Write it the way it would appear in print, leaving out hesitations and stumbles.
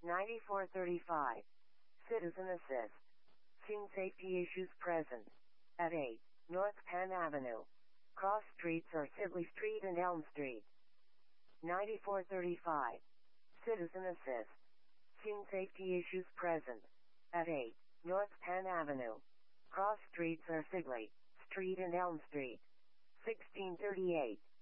9435. Citizen Assist. Seen safety issues present. At 8, North Penn Avenue. Cross streets are Sibley Street and Elm Street. 9435. Citizen Assist. Seen safety issues present. At 8, North Penn Avenue. Cross streets are Sibley Street and Elm Street. 1638.